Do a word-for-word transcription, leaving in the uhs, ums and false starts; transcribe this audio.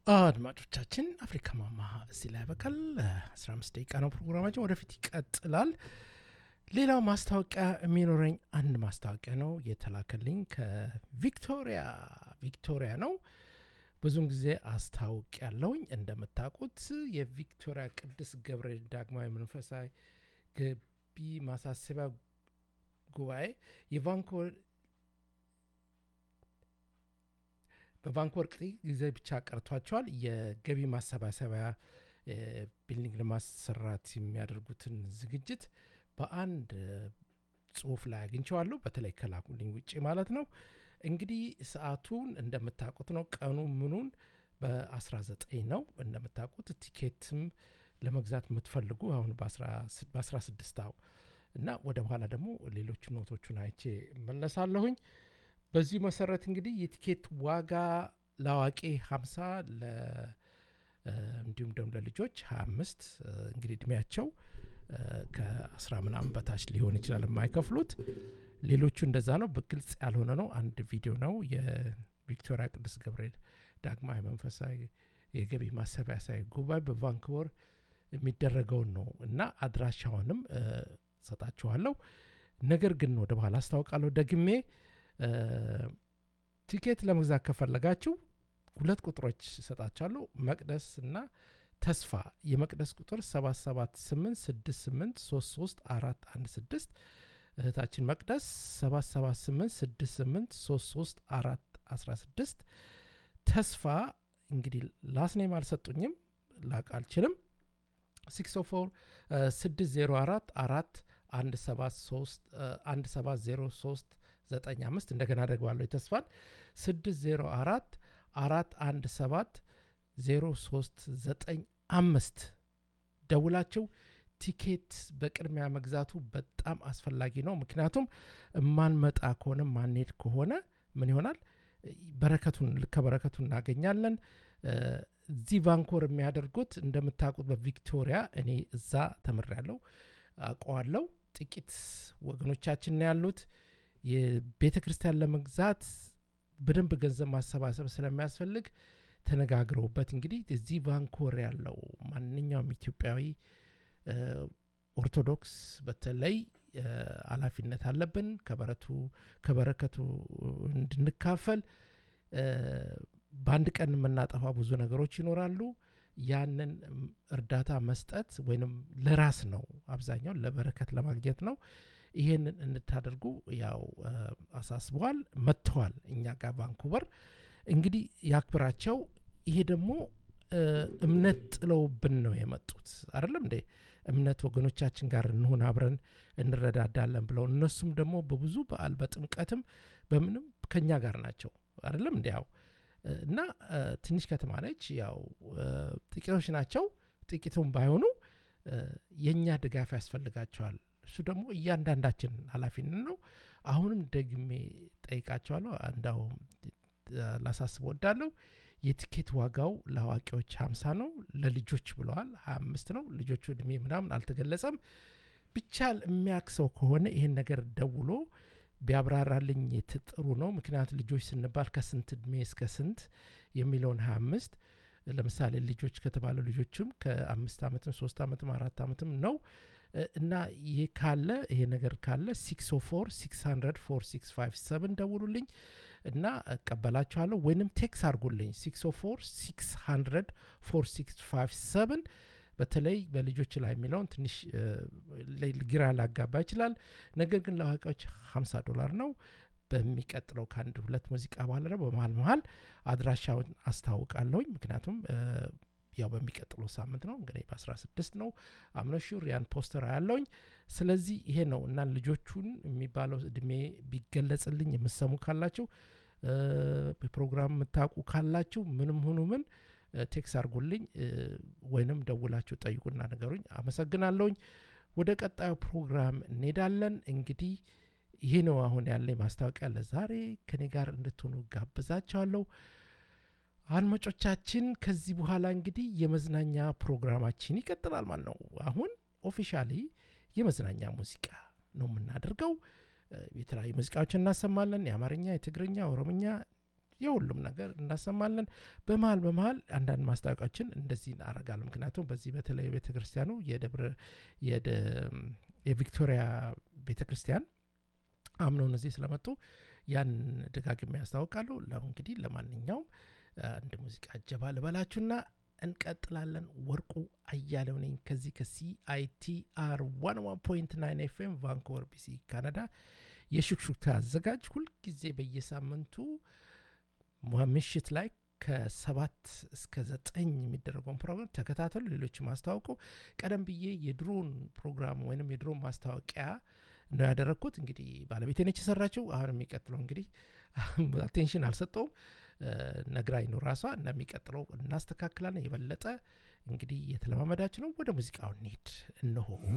አድማጮቻችን አፍሪካ ማማ እዚህ ላይ ያበቃል። አስራ አምስት ደቂቃ ነው ፕሮግራማችን፣ ወደፊት ይቀጥላል። ሌላው ማስታወቂያ የሚኖረኝ አንድ ማስታወቂያ ነው የተላከልኝ ከቪክቶሪያ ቪክቶሪያ ነው። ብዙውን ጊዜ አስታውቅ ያለውኝ እንደምታውቁት የቪክቶሪያ ቅዱስ ገብርኤል ዳግማዊ መንፈሳዊ ገቢ ማሳሰቢያ ጉባኤ የቫንኮቨር በቫንኮቨር ጥቂት ጊዜ ብቻ ቀርቷቸዋል። የገቢ ማሰባሰቢያ ቢልዲንግ ለማሰራት የሚያደርጉትን ዝግጅት በአንድ ጽሁፍ ላይ አግኝቼዋለሁ። በተለይ ከላኩልኝ ውጪ ማለት ነው። እንግዲህ ሰዓቱን እንደምታውቁት ነው። ቀኑ ምኑን በ19 ነው እንደምታውቁት። ቲኬትም ለመግዛት የምትፈልጉ አሁን በ16 አው እና ወደ በኋላ ደግሞ ሌሎች ኖቶቹን አይቼ መለሳለሁኝ። በዚህ መሰረት እንግዲህ የቲኬት ዋጋ ለአዋቂ ሀምሳ ለ እንዲሁም ደግሞ ለልጆች ሀያ አምስት እንግዲህ እድሜያቸው ከአስራ ምናምን በታች ሊሆን ይችላል የማይከፍሉት። ሌሎቹ እንደዛ ነው። በግልጽ ያልሆነ ነው። አንድ ቪዲዮ ነው የቪክቶሪያ ቅዱስ ገብርኤል ዳግማዊ መንፈሳዊ የገቢ ማሰባሰቢያ ጉባኤ በቫንኩቨር የሚደረገውን ነው እና አድራሻውንም ሰጣችኋለሁ። ነገር ግን ወደ በኋላ አስታውቃለሁ ደግሜ። ቲኬት ለመግዛት ከፈለጋችሁ ሁለት ቁጥሮች ሰጣችኋለሁ፣ መቅደስ እና ተስፋ። የመቅደስ ቁጥር ሰባት ሰባት ስምንት ስድስት ስምንት ሶስት ሶስት አራት አንድ ስድስት፣ እህታችን መቅደስ ሰባት ሰባት ስምንት ስድስት ስምንት ሶስት ሶስት አራት አስራ ስድስት። ተስፋ እንግዲህ ላስኔም አልሰጡኝም ላቅ አልችልም። ስድስት ፎር ስድስት ዜሮ አራት አራት አንድ ሰባት ሶስት አንድ ሰባት ዜሮ ሶስት ዘጠኝ አምስት። እንደገና ደግባለሁ የተስፋን ስድስት ዜሮ አራት አራት አንድ ሰባት ዜሮ ሶስት ዘጠኝ አምስት ደውላቸው ቲኬት በቅድሚያ መግዛቱ በጣም አስፈላጊ ነው። ምክንያቱም እማንመጣ ከሆነ ማንሄድ ከሆነ ምን ይሆናል? በረከቱን ከበረከቱን እናገኛለን። እዚህ ቫንኮቨር የሚያደርጉት እንደምታውቁት በቪክቶሪያ እኔ እዛ ተምሬያለሁ አውቀዋለሁ። ጥቂት ወገኖቻችን ነው ያሉት። የቤተ ክርስቲያን ለመግዛት በደንብ ገንዘብ ማሰባሰብ ስለሚያስፈልግ ተነጋግረውበት እንግዲህ እዚህ ቫንኮቨር ያለው ማንኛውም ኢትዮጵያዊ ኦርቶዶክስ በተለይ ኃላፊነት አለብን ከበረቱ ከበረከቱ እንድንካፈል። በአንድ ቀን የምናጠፋ ብዙ ነገሮች ይኖራሉ። ያንን እርዳታ መስጠት ወይንም ለራስ ነው፣ አብዛኛው ለበረከት ለማግኘት ነው። ይሄንን እንድታደርጉ ያው አሳስበዋል። መጥተዋል እኛ ጋር ቫንኩቨር እንግዲህ ያክብራቸው። ይሄ ደግሞ እምነት ጥለውብን ነው የመጡት አይደለም እንዴ? እምነት ወገኖቻችን ጋር እንሆን አብረን እንረዳዳለን ብለው እነሱም ደግሞ በብዙ በዓል በጥምቀትም በምንም ከኛ ጋር ናቸው አይደለም እንዴ? ያው እና ትንሽ ከተማ ነች። ያው ጥቂቶች ናቸው። ጥቂቱም ባይሆኑ የኛ ድጋፍ ያስፈልጋቸዋል። እሱ ደግሞ እያንዳንዳችን ኃላፊነት ነው። አሁንም ደግሜ ጠይቃቸዋለሁ። አንዳው ላሳስብ ወዳለሁ። የቲኬት ዋጋው ለአዋቂዎች ሀምሳ ነው፣ ለልጆች ብለዋል ሀያ አምስት ነው። ልጆቹ እድሜ ምናምን አልተገለጸም። ብቻ የሚያክሰው ከሆነ ይሄን ነገር ደውሎ ቢያብራራልኝ ጥሩ ነው። ምክንያት ልጆች ስንባል ከስንት እድሜ እስከ ስንት የሚለውን ሀያ አምስት ለምሳሌ ልጆች ከተባለ ልጆችም ከአምስት ዓመትም ሶስት ዓመትም አራት ዓመትም ነው እና ይሄ ካለ ይሄ ነገር ካለ ሲክስ ኦ ፎር ሲክስ ሀንድረድ ፎር ሲክስ ፋይቭ ሰቨን ደውሉልኝ እና እቀበላችኋለሁ። ወይንም ቴክስ አድርጉልኝ ሲክስ ኦ ፎር ሲክስ ሀንድረድ ፎር ሲክስ ፋይቭ ሰቨን። በተለይ በልጆች ላይ የሚለውን ትንሽ ግራ ላጋባ ይችላል። ነገር ግን ለአዋቂዎች ሀምሳ ዶላር ነው። በሚቀጥለው ከአንድ ሁለት ሙዚቃ በኋላ ደግሞ በመሀል መሀል አድራሻውን አስታውቃለሁኝ። ምክንያቱም ያው በሚቀጥለው ሳምንት ነው እንግዲህ በ16 ነው አምነሹር ያን ፖስተር ያለውኝ። ስለዚህ ይሄ ነው እና ልጆቹን የሚባለው እድሜ ቢገለጽልኝ የምሰሙ ካላችሁ በፕሮግራም የምታውቁ ካላችሁ ምንም ሆኑ ምን ቴክስ አድርጉልኝ ወይንም ደውላችሁ ጠይቁና ነገሩኝ። አመሰግናለሁኝ። ወደ ቀጣዩ ፕሮግራም እንሄዳለን። እንግዲህ ይሄ ነው አሁን ያለኝ ማስታወቂያ። ለዛሬ ከኔ ጋር እንድትሆኑ ጋብዛችኋለሁ አድማጮቻችን። ከዚህ በኋላ እንግዲህ የመዝናኛ ፕሮግራማችን ይቀጥላል ማለት ነው። አሁን ኦፊሻሊ የመዝናኛ ሙዚቃ ነው የምናደርገው። የተለያዩ ሙዚቃዎችን እናሰማለን። የአማርኛ፣ የትግርኛ፣ ኦሮምኛ የሁሉም ነገር እናሰማለን። በመሀል በመሀል አንዳንድ ማስታወቂያዎችን እንደዚህ እናደርጋለን። ምክንያቱም በዚህ በተለይ ቤተክርስቲያኑ የደብረ የደ የቪክቶሪያ ቤተክርስቲያን አምነውን እዚህ ስለመጡ ያን ደጋግሜ ያስታውቃሉ። ለው እንግዲህ ለማንኛውም እንደ ሙዚቃ አጀባ ልበላችሁና እንቀጥላለን። ወርቁ አያሌው ነኝ ከዚህ ከሲአይቲአር ዋን ዋን ፖይንት ናይን ኤፍኤም ቫንኮቨር ቢሲ ካናዳ የሹክሹክታ አዘጋጅ። ሁልጊዜ በየሳምንቱ ምሽት ላይ ከሰባት እስከ ዘጠኝ የሚደረገውን ፕሮግራም ተከታተሉ። ሌሎች ማስታወቁ ቀደም ብዬ የድሮን ፕሮግራም ወይንም የድሮን ማስታወቂያ ነው ያደረግኩት። እንግዲህ ባለቤቴ ነች የሰራችው። አሁን የሚቀጥለው እንግዲህ አቴንሽን አልሰጠውም ነግራኝ ነው ራሷ። እንደሚቀጥለው እናስተካክላለን። የበለጠ እንግዲህ የተለማመዳችሁ ነው። ወደ ሙዚቃው እንሂድ እነሆ።